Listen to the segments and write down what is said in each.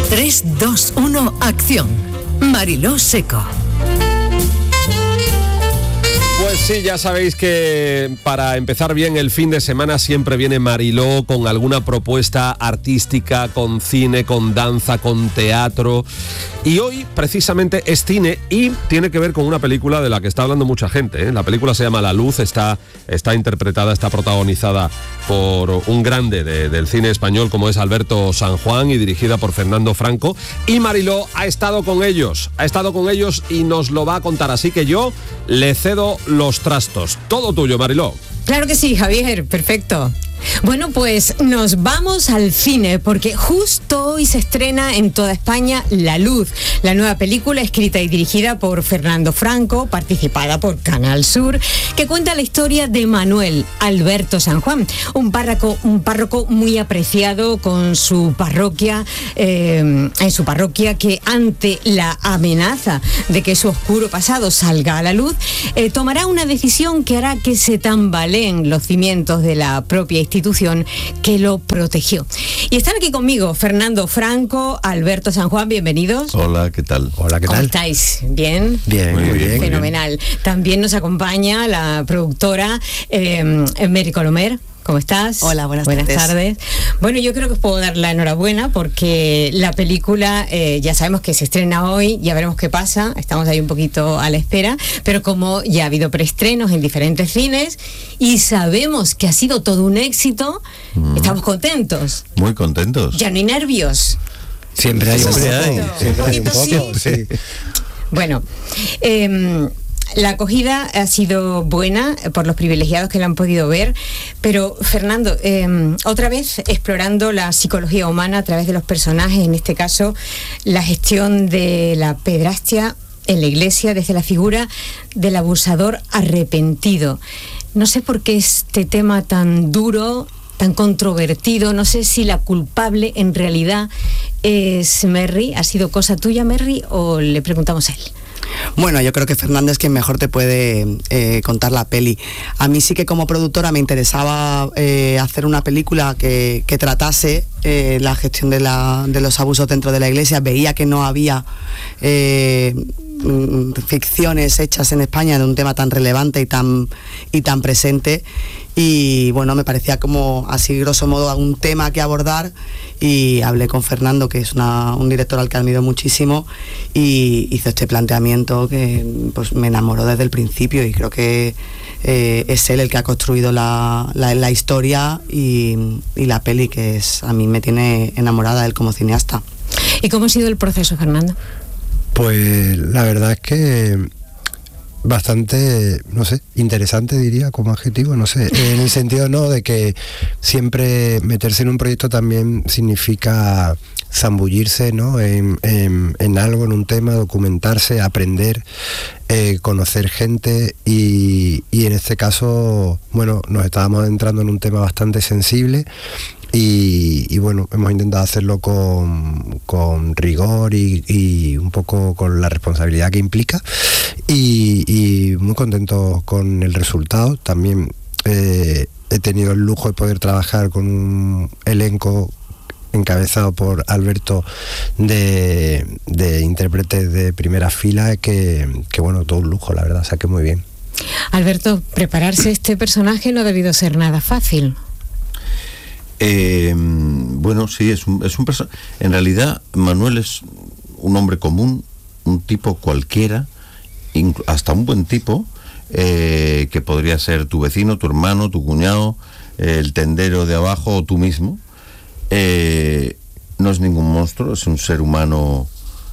3, 2, 1, acción. Mariló Seco. Pues sí, ya sabéis que para empezar bien el fin de semana siempre viene Mariló con alguna propuesta artística, con cine, con danza, con teatro. Y hoy precisamente es cine y tiene que ver con una película de la que está hablando mucha gente, ¿eh? La película se llama La Luz, está interpretada, está protagonizada por un grande del cine español como es Alberto San Juan y dirigida por Fernando Franco. Y Mariló ha estado con ellos y nos lo va a contar. Así que yo le cedo los trastos. Todo tuyo, Mariló. Claro que sí, Javier, perfecto. Bueno, pues nos vamos al cine porque justo hoy se estrena en toda España La Luz, la nueva película escrita y dirigida por Fernando Franco, participada por Canal Sur, que cuenta la historia de Manuel Alberto San Juan, un párroco muy apreciado con su parroquia, en su parroquia, que ante la amenaza de que su oscuro pasado salga a la luz, tomará una decisión que hará que se tambaleen los cimientos de la propia institución que lo protegió. Y están aquí conmigo Fernando Franco, Alberto San Juan, bienvenidos. Hola, ¿qué tal? Hola, ¿qué tal? ¿Cómo estáis? ¿Bien? Bien, muy bien. Fenomenal. Muy bien. También nos acompaña la productora Mary Colomer. ¿Cómo estás? Hola, buenas tardes. Bueno, yo creo que os puedo dar la enhorabuena porque la película ya sabemos que se estrena hoy, ya veremos qué pasa, estamos ahí un poquito a la espera, pero como ya ha habido preestrenos en diferentes cines y sabemos que ha sido todo un éxito, estamos contentos. Muy contentos. Ya no hay nervios. Siempre hay un poco. Sí. Bueno, la acogida ha sido buena por los privilegiados que la han podido ver, pero Fernando, otra vez explorando la psicología humana a través de los personajes, en este caso la gestión de la pederastia en la iglesia desde la figura del abusador arrepentido. No sé por qué este tema tan duro, tan controvertido, no sé si la culpable en realidad es Merry. ¿Ha sido cosa tuya, Merry, o le preguntamos a él? Bueno, yo creo que Fernando es quien mejor te puede contar la peli. A mí sí que como productora me interesaba hacer una película que tratase la gestión de los abusos dentro de la iglesia. Veía que no había ficciones hechas en España de un tema tan relevante y tan presente. Y bueno, me parecía como así grosso modo un tema que abordar, y hablé con Fernando, que es un director al que admiro muchísimo, y hizo este planteamiento que pues me enamoró desde el principio, y creo que es él el que ha construido la historia y la peli, que a mí me tiene enamorada él como cineasta. ¿Y cómo ha sido el proceso, Fernando? Pues la verdad es que bastante, no sé, interesante diría como adjetivo, no sé, en el sentido de que siempre meterse en un proyecto también significa zambullirse, ¿no? en algo, en un tema, documentarse, aprender, conocer gente y en este caso, bueno, nos estábamos entrando en un tema bastante sensible. Y bueno, hemos intentado hacerlo con rigor y un poco con la responsabilidad que implica, y muy contento con el resultado. También he tenido el lujo de poder trabajar con un elenco encabezado por Alberto de intérpretes de primera fila, que bueno, todo un lujo, la verdad, o sea que muy bien. Alberto, prepararse este personaje no ha debido ser nada fácil. Bueno, sí, es un personaje. En realidad, Manuel es un hombre común, un tipo cualquiera, hasta un buen tipo, que podría ser tu vecino, tu hermano, tu cuñado, el tendero de abajo o tú mismo. No es ningún monstruo, es un ser humano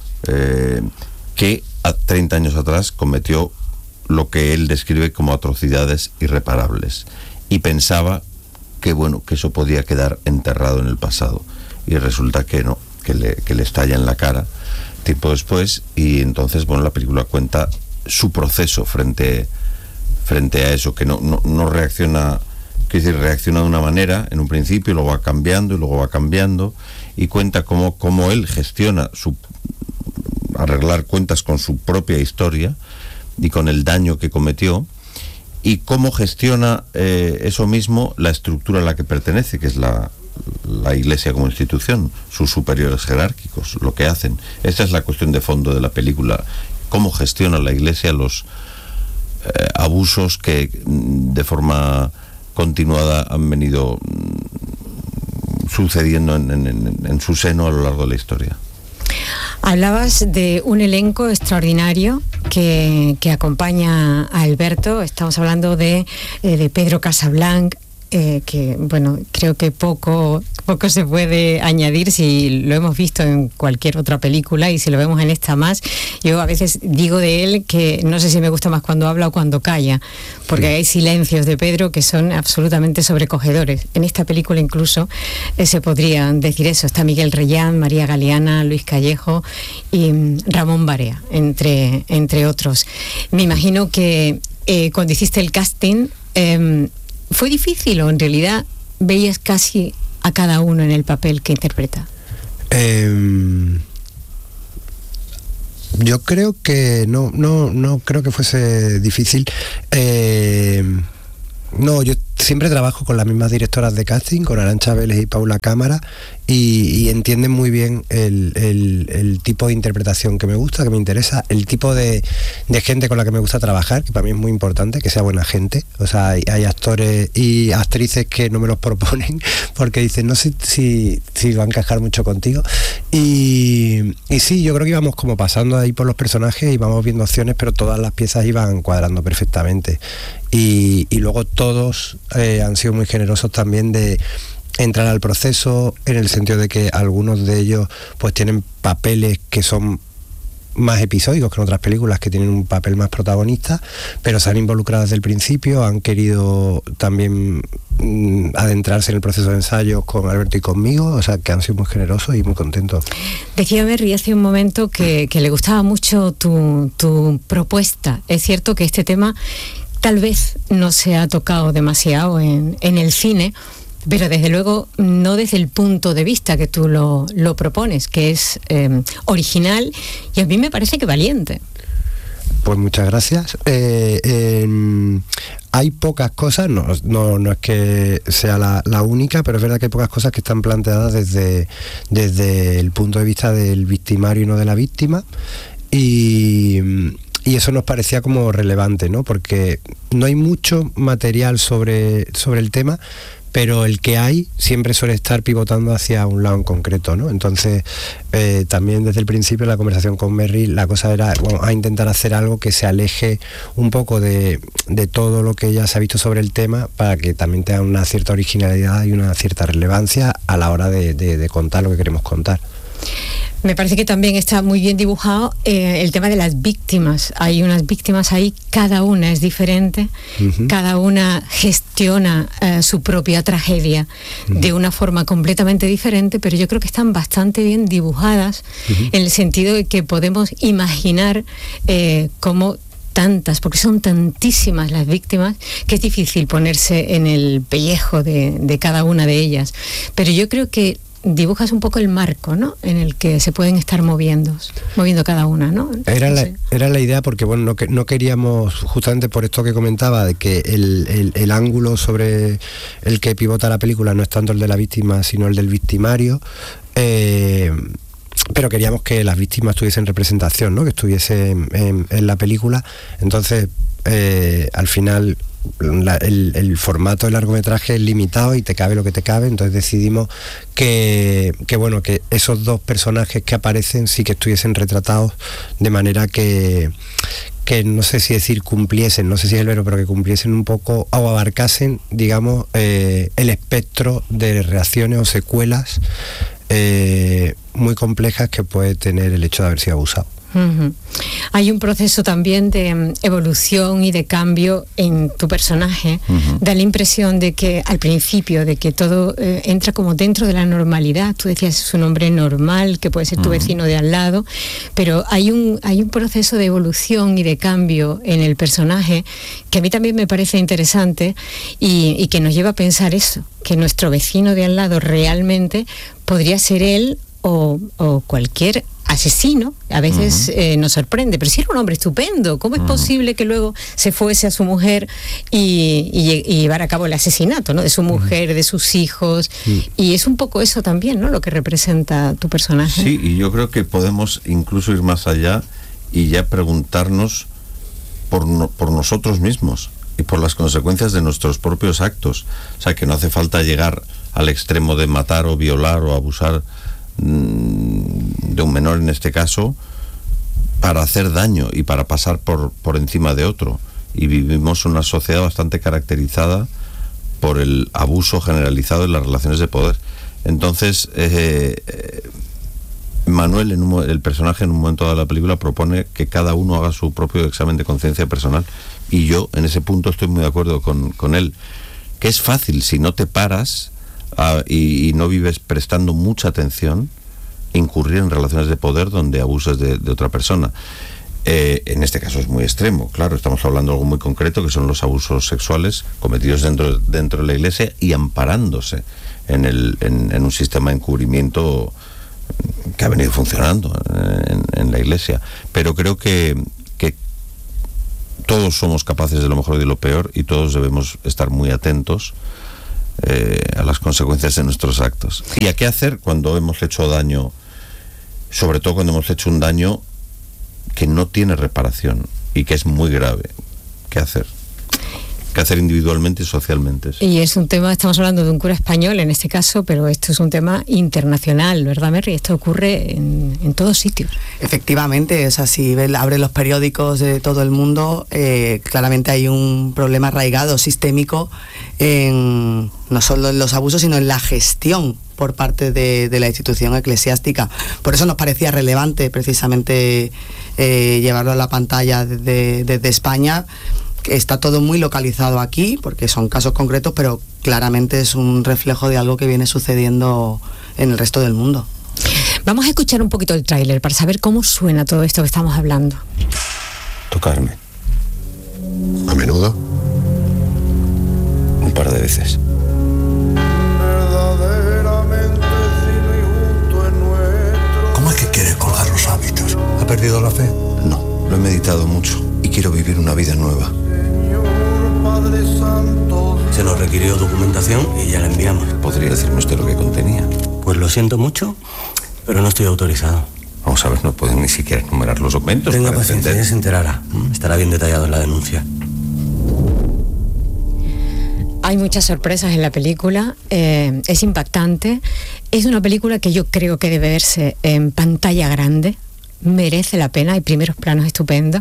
que a 30 años atrás cometió lo que él describe como atrocidades irreparables, y pensaba que bueno, que eso podía quedar enterrado en el pasado, y resulta que no, que le estalla en la cara tiempo después. Y entonces, bueno, la película cuenta su proceso frente a eso, que no reacciona, quiero decir, reacciona de una manera en un principio, luego va cambiando y luego va cambiando, y cuenta cómo él gestiona arreglar cuentas con su propia historia y con el daño que cometió, y cómo gestiona eso mismo la estructura a la que pertenece, que es la la Iglesia como institución, sus superiores jerárquicos, lo que hacen. Esa es la cuestión de fondo de la película, cómo gestiona la Iglesia los abusos que de forma continuada han venido sucediendo en su seno a lo largo de la historia. Hablabas de un elenco extraordinario que acompaña a Alberto. Estamos hablando de Pedro Casablanc, que bueno, creo que poco se puede añadir si lo hemos visto en cualquier otra película y si lo vemos en esta más. Yo a veces digo de él que no sé si me gusta más cuando habla o cuando calla, porque hay silencios de Pedro que son absolutamente sobrecogedores. En esta película incluso se podría decir eso. Está Miguel Reyán, María Galeana, Luis Callejo y Ramón Barea, entre otros. Me imagino que cuando hiciste el casting, ¿fue difícil o en realidad veías casi a cada uno en el papel que interpreta? Yo creo que no creo que fuese difícil. No, yo siempre trabajo con las mismas directoras de casting, con Arantxa Vélez y Paula Cámara, y entienden muy bien el tipo de interpretación que me gusta, que me interesa, el tipo de gente con la que me gusta trabajar, que para mí es muy importante, que sea buena gente. O sea, hay actores y actrices que no me los proponen porque dicen, no sé si va a encajar mucho contigo. Y sí, yo creo que íbamos como pasando ahí por los personajes, íbamos viendo opciones, pero todas las piezas iban cuadrando perfectamente. Y luego todos han sido muy generosos también de entrar al proceso, en el sentido de que algunos de ellos pues tienen papeles que son más episódicos que en otras películas, que tienen un papel más protagonista, pero se han involucrado desde el principio, han querido también adentrarse en el proceso de ensayos con Alberto y conmigo, o sea que han sido muy generosos y muy contentos. Decía Merry hace un momento que le gustaba mucho tu propuesta. Es cierto que este tema tal vez no se ha tocado demasiado en el cine, pero desde luego no desde el punto de vista que tú lo propones, que es original y a mí me parece que valiente. Pues muchas gracias. Hay pocas cosas, no es que sea la única, pero es verdad que hay pocas cosas que están planteadas desde el punto de vista del victimario y no de la víctima, y eso nos parecía como relevante, ¿no? Porque no hay mucho material sobre el tema, pero el que hay siempre suele estar pivotando hacia un lado en concreto, ¿no? Entonces, también desde el principio de la conversación con Merry, la cosa era a intentar hacer algo que se aleje un poco de todo lo que ya se ha visto sobre el tema, para que también tenga una cierta originalidad y una cierta relevancia a la hora de contar lo que queremos contar. Me parece que también está muy bien dibujado el tema de las víctimas. Hay unas víctimas ahí, cada una es diferente, cada una gestiona su propia tragedia de una forma completamente diferente, pero yo creo que están bastante bien dibujadas en el sentido de que podemos imaginar cómo tantas, porque son tantísimas las víctimas, que es difícil ponerse en el pellejo de cada una de ellas. Pero yo creo que dibujas un poco el marco, ¿no?, en el que se pueden estar moviendo cada una, ¿no? Era la idea, porque bueno, no queríamos, justamente por esto que comentaba, de que el ángulo sobre el que pivota la película no es tanto el de la víctima, sino el del victimario, pero queríamos que las víctimas tuviesen representación, ¿no?, que estuviesen en la película. Entonces, al final el formato del largometraje es limitado y te cabe lo que te cabe, entonces decidimos que esos dos personajes que aparecen sí que estuviesen retratados de manera que no sé si decir cumpliesen, no sé si es el verbo, pero que cumpliesen un poco o abarcasen, digamos, el espectro de reacciones o secuelas muy complejas que puede tener el hecho de haber sido abusado. Hay un proceso también de evolución y de cambio en tu personaje. Da la impresión de que al principio, de que todo entra como dentro de la normalidad. Tú decías, es un hombre normal, que puede ser tu vecino de al lado, pero hay un proceso de evolución y de cambio en el personaje que a mí también me parece interesante y que nos lleva a pensar eso, que nuestro vecino de al lado realmente podría ser él o cualquier asesino, a veces nos sorprende, pero si era un hombre estupendo, ¿cómo es posible que luego se fuese a su mujer y llevar a cabo el asesinato, ¿no?, de su mujer, de sus hijos? Y es un poco eso también, ¿no?, lo que representa tu personaje. Sí, y yo creo que podemos incluso ir más allá y ya preguntarnos por nosotros mismos y por las consecuencias de nuestros propios actos. O sea, que no hace falta llegar al extremo de matar o violar o abusar de un menor en este caso para hacer daño y para pasar por encima de otro. Y vivimos una sociedad bastante caracterizada por el abuso generalizado en las relaciones de poder. Entonces, Manuel, el personaje, en un momento de la película propone que cada uno haga su propio examen de conciencia personal, y yo en ese punto estoy muy de acuerdo con él, que es fácil si no te paras y no vives prestando mucha atención, incurrir en relaciones de poder donde abusas de otra persona. En este caso es muy extremo, claro, estamos hablando de algo muy concreto, que son los abusos sexuales cometidos dentro de la Iglesia y amparándose en un sistema de encubrimiento que ha venido funcionando en la Iglesia. Pero creo que todos somos capaces de lo mejor y de lo peor, y todos debemos estar muy atentos a las consecuencias de nuestros actos. ¿Y a qué hacer cuando hemos hecho daño? Sobre todo cuando hemos hecho un daño que no tiene reparación y que es muy grave. ¿Qué hacer? ¿Qué hacer individualmente y socialmente? Y es un tema, estamos hablando de un cura español en este caso, pero esto es un tema internacional, ¿verdad, Merry? Esto ocurre en todos sitios. Efectivamente, o sea, si abre los periódicos de todo el mundo, claramente hay un problema arraigado, sistémico, no solo en los abusos, sino en la gestión por parte de la institución eclesiástica. Por eso nos parecía relevante precisamente llevarlo a la pantalla desde España. Está todo muy localizado aquí, porque son casos concretos, pero claramente es un reflejo de algo que viene sucediendo en el resto del mundo. Vamos a escuchar un poquito el tráiler para saber cómo suena todo esto que estamos hablando. Tocarme. ¿A menudo? Un par de veces. ¿Cómo es que quiere colgar los hábitos? ¿Ha perdido la fe? No, lo he meditado mucho y quiero vivir una vida nueva. Se nos requirió documentación y ya la enviamos. ¿Podría decirme usted lo que contenía? Pues lo siento mucho, pero no estoy autorizado. Vamos a ver, no pueden ni siquiera enumerar los documentos. Tenga paciencia, ya se enterará. Estará bien detallado en la denuncia. Hay muchas sorpresas en la película, es impactante. Es una película que yo creo que debe verse en pantalla grande. Merece la pena, hay primeros planos estupendos.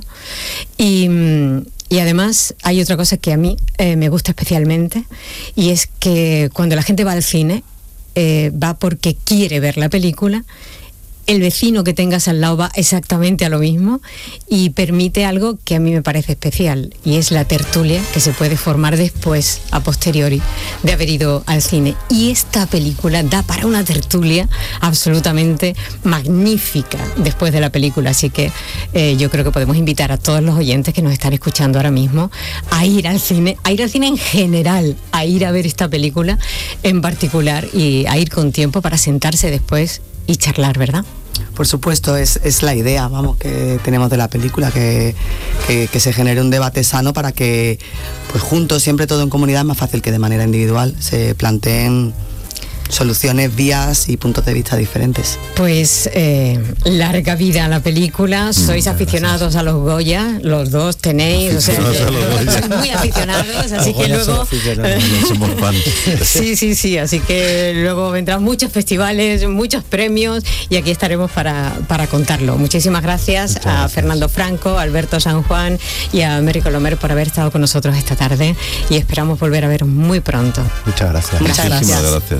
Y además hay otra cosa que a mí me gusta especialmente, y es que cuando la gente va al cine, va porque quiere ver la película. El vecino que tengas al lado va exactamente a lo mismo, y permite algo que a mí me parece especial, y es la tertulia que se puede formar después, a posteriori, de haber ido al cine. Y esta película da para una tertulia absolutamente magnífica después de la película, así que yo creo que podemos invitar a todos los oyentes que nos están escuchando ahora mismo a ir al cine en general, a ir a ver esta película en particular, y a ir con tiempo para sentarse después y charlar, ¿verdad? Por supuesto, es la idea, vamos, que tenemos de la película, que se genere un debate sano para que, pues juntos, siempre todo en comunidad, es más fácil que de manera individual se planteen soluciones, vías y puntos de vista diferentes. Pues larga vida a la película. Sois aficionados a los Goya, los dos tenéis, o sea, sois muy aficionados, así que luego somos fans. sí, así que luego vendrán muchos festivales, muchos premios, y aquí estaremos para contarlo. Muchísimas gracias a Fernando Franco, a Alberto San Juan y a Merry Colomer por haber estado con nosotros esta tarde, y esperamos volver a veros muy pronto. Muchas gracias. Muchas gracias. Gracias.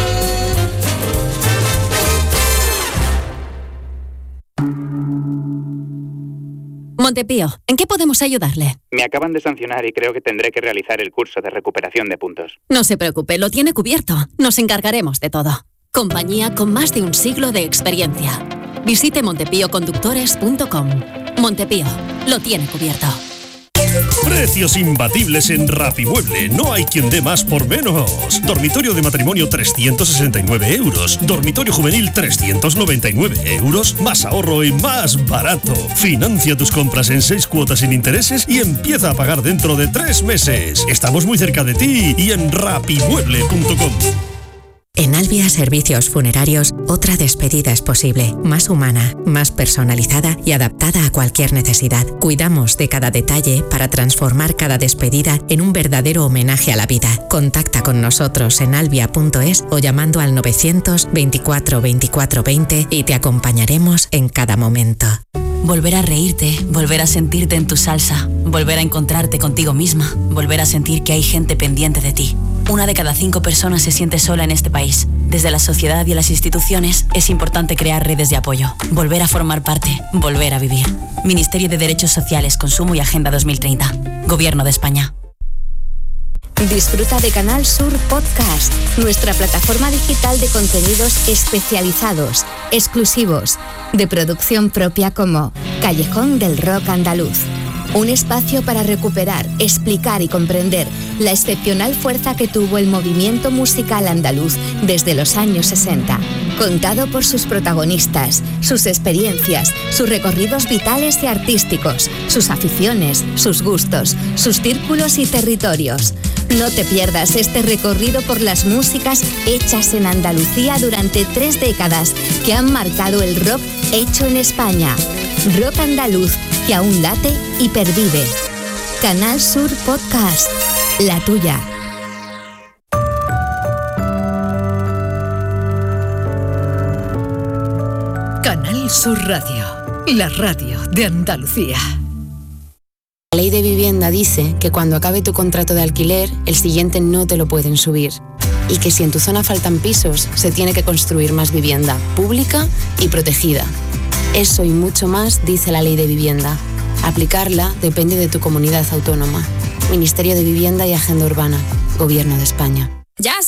Montepío, ¿en qué podemos ayudarle? Me acaban de sancionar y creo que tendré que realizar el curso de recuperación de puntos. No se preocupe, lo tiene cubierto. Nos encargaremos de todo. Compañía con más de un siglo de experiencia. Visite montepíoconductores.com. Montepío, lo tiene cubierto. Precios imbatibles en Rapimueble. No hay quien dé más por menos. Dormitorio de matrimonio 369 euros. Dormitorio juvenil 399 euros. Más ahorro y más barato. Financia tus compras en 6 cuotas sin intereses y empieza a pagar dentro de 3 meses. Estamos muy cerca de ti y en rapimueble.com. En Albia Servicios Funerarios, otra despedida es posible, más humana, más personalizada y adaptada a cualquier necesidad. Cuidamos de cada detalle para transformar cada despedida en un verdadero homenaje a la vida. Contacta con nosotros en albia.es o llamando al 924 24 20 y te acompañaremos en cada momento. Volver a reírte, volver a sentirte en tu salsa, volver a encontrarte contigo misma, volver a sentir que hay gente pendiente de ti. 1 de cada 5 personas se siente sola en este país. Desde la sociedad y las instituciones es importante crear redes de apoyo, volver a formar parte, volver a vivir. Ministerio de Derechos Sociales, Consumo y Agenda 2030. Gobierno de España. Disfruta de Canal Sur Podcast, nuestra plataforma digital de contenidos especializados, exclusivos, de producción propia como Callejón del Rock Andaluz. Un espacio para recuperar, explicar y comprender la excepcional fuerza que tuvo el movimiento musical andaluz desde los años 60. Contado por sus protagonistas, sus experiencias, sus recorridos vitales y artísticos, sus aficiones, sus gustos, sus círculos y territorios. No te pierdas este recorrido por las músicas hechas en Andalucía durante 3 décadas que han marcado el rock hecho en España. Rock andaluz que aún late y pervive. Canal Sur Podcast, la tuya. Canal Sur Radio, la radio de Andalucía. La ley de vivienda dice que cuando acabe tu contrato de alquiler, el siguiente no te lo pueden subir. Y que si en tu zona faltan pisos, se tiene que construir más vivienda pública y protegida. Eso y mucho más dice la ley de vivienda. Aplicarla depende de tu comunidad autónoma. Ministerio de Vivienda y Agenda Urbana. Gobierno de España. Ya